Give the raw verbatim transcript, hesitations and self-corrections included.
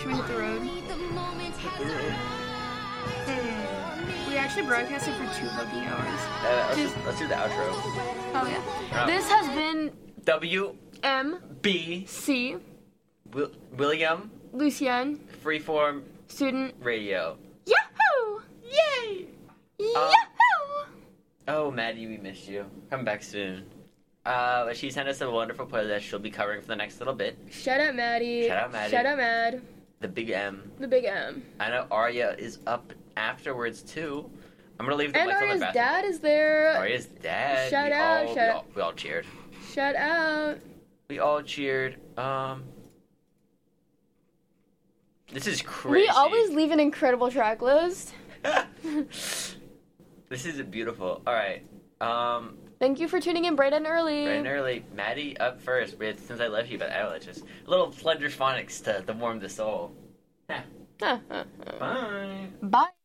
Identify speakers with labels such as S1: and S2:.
S1: Should we hit the road? Hmm. We actually broadcasted for two fucking hours.
S2: Uh, let's,
S1: Just-
S2: just, let's do the outro.
S1: Oh yeah.
S2: Oh.
S1: This has been
S2: W
S1: M
S2: B
S1: C
S2: Will, William
S1: Lucienne,
S2: Freeform
S1: student.
S2: Radio.
S1: Yahoo!
S2: Yay!
S1: Yahoo!
S2: Oh, Maddie, we missed you. Come back soon. Uh, but she sent us a wonderful play that she'll be covering for the next little bit.
S1: Shout out Maddie.
S2: Shout out Maddie.
S1: Shout out Mad.
S2: The Big M.
S1: The big M.
S2: I know Arya is up afterwards too. I'm gonna leave the
S1: And
S2: lights on the
S1: Arya's
S2: bathroom.
S1: dad is there.
S2: Arya's dad.
S1: Shout
S2: we
S1: out,
S2: All,
S1: shout
S2: we,
S1: out.
S2: all, we all cheered.
S1: Shout out.
S2: We all cheered. Um. This is crazy.
S1: We always leave an incredible track list.
S2: This is beautiful. All right. Um.
S1: Thank you for tuning in bright and early.
S2: Bright and early. Maddie up first. With Since I Left You, but I was just a little Fledger phonics to, to warm the soul.
S1: Huh, huh, huh.
S2: Bye.
S1: Bye.